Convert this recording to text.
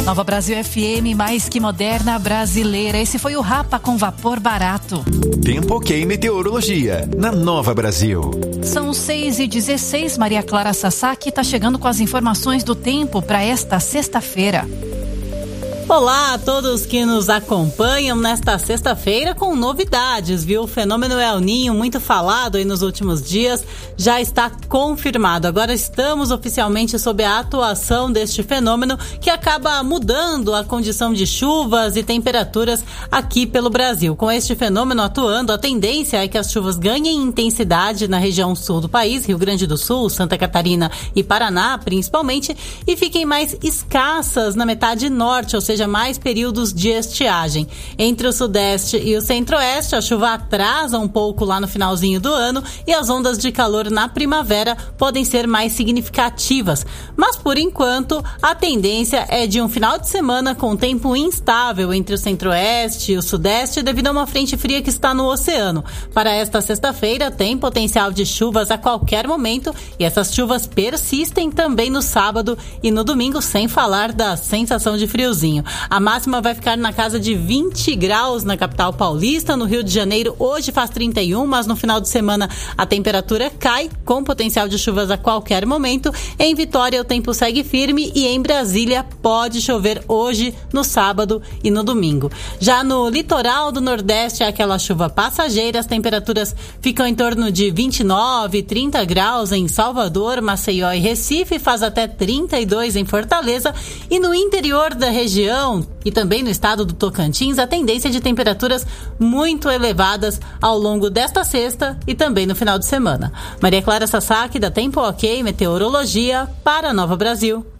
Nova Brasil FM, mais que moderna brasileira. Esse foi o Rapa com vapor barato. Tempo ok meteorologia, na Nova Brasil. São 6h16, Maria Clara Sasaki está chegando com as informações do tempo para esta sexta-feira. Olá a todos que nos acompanham nesta sexta-feira com novidades, viu? O fenômeno El Niño, muito falado aí nos últimos dias, já está confirmado. Agora estamos oficialmente sob a atuação deste fenômeno que acaba mudando a condição de chuvas e temperaturas aqui pelo Brasil. Com este fenômeno atuando, a tendência é que as chuvas ganhem intensidade na região sul do país, Rio Grande do Sul, Santa Catarina e Paraná, principalmente, e fiquem mais escassas na metade norte, ou seja, mais períodos de estiagem. Entre o sudeste e o centro-oeste, a chuva atrasa um pouco lá no finalzinho do ano e as ondas de calor na primavera podem ser mais significativas. Mas, por enquanto, a tendência é de um final de semana com tempo instável entre o centro-oeste e o sudeste devido a uma frente fria que está no oceano. Para esta sexta-feira, tem potencial de chuvas a qualquer momento e essas chuvas persistem também no sábado e no domingo, sem falar da sensação de friozinho. A máxima vai ficar na casa de 20 graus na capital paulista. No Rio de Janeiro, hoje faz 31, mas no final de semana a temperatura cai, com potencial de chuvas a qualquer momento. Em Vitória, o tempo segue firme e em Brasília pode chover hoje, no sábado e no domingo. Já no litoral do Nordeste, é aquela chuva passageira. As temperaturas ficam em torno de 29, 30 graus em Salvador, Maceió e Recife, faz até 32 em Fortaleza. E no interior da região e também no estado do Tocantins, a tendência é de temperaturas muito elevadas ao longo desta sexta e também no final de semana. Maria Clara Sasaki, da Tempo Ok Meteorologia, para a Nova Brasil.